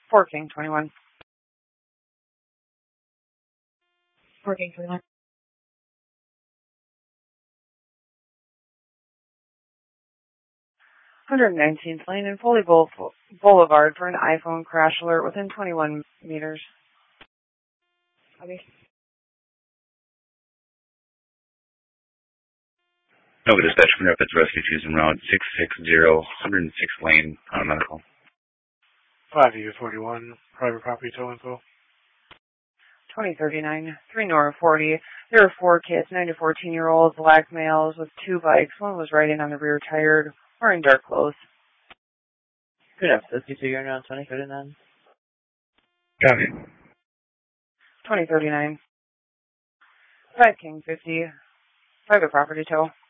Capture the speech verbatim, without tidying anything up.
four King twenty-one. four King twenty-one. one hundred nineteenth Lane and Foley Boulevard for an iPhone crash alert within twenty-one meters. Okay. Nova Dispatch from Rapids Rescue choosing route six six zero, one hundred sixth Lane, on medical. five U forty-one, private property tow info. twenty thirty-nine, three North forty. There were four kids, nine to fourteen-year-olds, black males with two bikes. One was riding on the rear tire, wearing dark clothes. Good episode, two you're now twenty thirty-nine. Copy. twenty thirty-nine. five King fifty, private property tow.